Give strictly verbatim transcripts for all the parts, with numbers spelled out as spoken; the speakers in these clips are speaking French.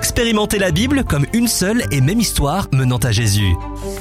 Expérimentez la Bible comme une seule et même histoire menant à Jésus.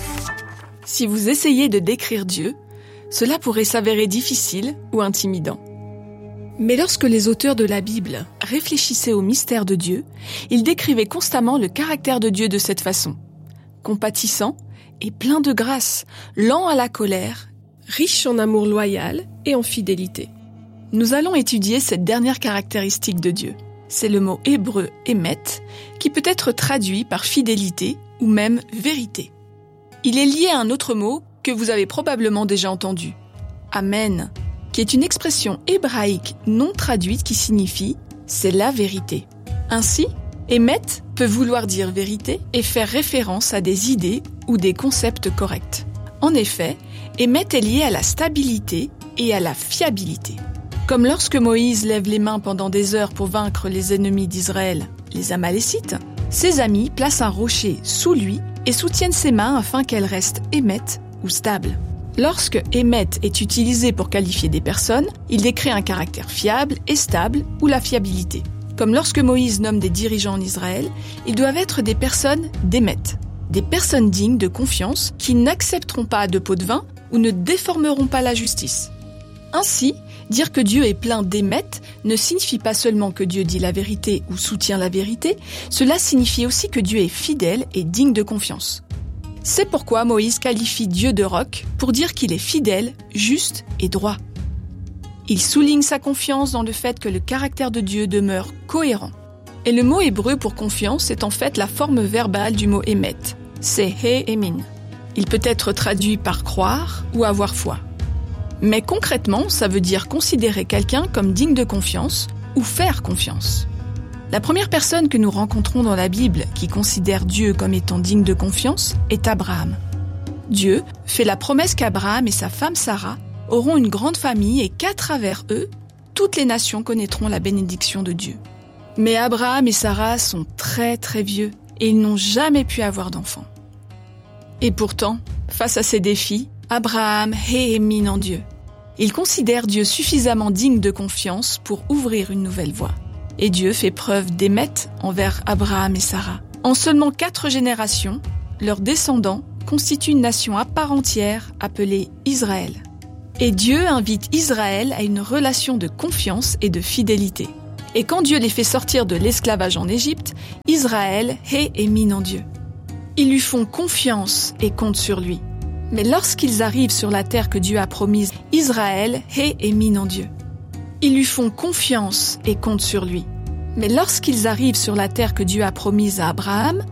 Si vous essayez de décrire Dieu, cela pourrait s'avérer difficile ou intimidant. Mais lorsque les auteurs de la Bible réfléchissaient au mystère de Dieu, ils décrivaient constamment le caractère de Dieu de cette façon. Compatissant et plein de grâce, lent à la colère, riche en amour loyal et en fidélité. Nous allons étudier cette dernière caractéristique de Dieu. C'est le mot hébreu « émet » qui peut être traduit par fidélité ou même vérité. Il est lié à un autre mot que vous avez probablement déjà entendu, « amen », qui est une expression hébraïque non traduite qui signifie « c'est la vérité ». Ainsi, émet peut vouloir dire vérité et faire référence à des idées ou des concepts corrects. En effet, émet est lié à la stabilité et à la fiabilité. Comme lorsque Moïse lève les mains pendant des heures pour vaincre les ennemis d'Israël, les Amalécites, ses amis placent un rocher sous lui et soutiennent ses mains afin qu'elles restent émettes ou stables. Lorsque émet est utilisé pour qualifier des personnes, il décrit un caractère fiable et stable ou la fiabilité. Comme lorsque Moïse nomme des dirigeants en Israël, ils doivent être des personnes d'émet, des personnes dignes de confiance qui n'accepteront pas de pot de vin ou ne déformeront pas la justice. Ainsi, dire que Dieu est plein d'émet ne signifie pas seulement que Dieu dit la vérité ou soutient la vérité, cela signifie aussi que Dieu est fidèle et digne de confiance. C'est pourquoi Moïse qualifie Dieu de roc pour dire qu'il est fidèle, juste et droit. Il souligne sa confiance dans le fait que le caractère de Dieu demeure cohérent. Et le mot hébreu pour confiance est en fait la forme verbale du mot émet. C'est he emin. Il peut être traduit par croire ou avoir foi. Mais concrètement, ça veut dire considérer quelqu'un comme digne de confiance ou faire confiance. La première personne que nous rencontrons dans la Bible qui considère Dieu comme étant digne de confiance est Abraham. Dieu fait la promesse qu'Abraham et sa femme Sarah auront une grande famille et qu'à travers eux, toutes les nations connaîtront la bénédiction de Dieu. Mais Abraham et Sarah sont très très vieux et ils n'ont jamais pu avoir d'enfants. Et pourtant, face à ces défis, Abraham hémine en Dieu. Il considère Dieu suffisamment digne de confiance pour ouvrir une nouvelle voie. Et Dieu fait preuve d'émet envers Abraham et Sarah. En seulement quatre générations, leurs descendants constituent une nation à part entière appelée Israël. Et Dieu invite Israël à une relation de confiance et de fidélité. Et quand Dieu les fait sortir de l'esclavage en Égypte, Israël hémine en Dieu. Ils lui font confiance et comptent sur lui. Mais lorsqu'ils arrivent sur la terre que Dieu a promise, Israël hémine en Dieu. Ils lui font confiance et comptent sur lui. Mais lorsqu'ils arrivent sur la terre que Dieu a promise à Abraham,